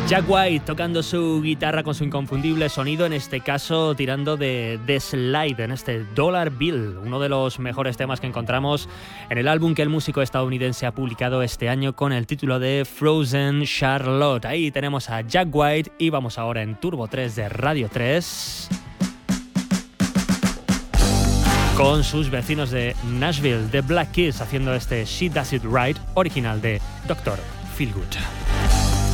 Jack White tocando su guitarra con su inconfundible sonido, en este caso tirando de slide en este Dollar Bill, uno de los mejores temas que encontramos en el álbum que el músico estadounidense ha publicado este año con el título de Frozen Charlotte. Ahí tenemos a Jack White y vamos ahora en Turbo 3 de Radio 3 con sus vecinos de Nashville, The Black Keys, haciendo este She Does It Right, original de Dr. Feelgood.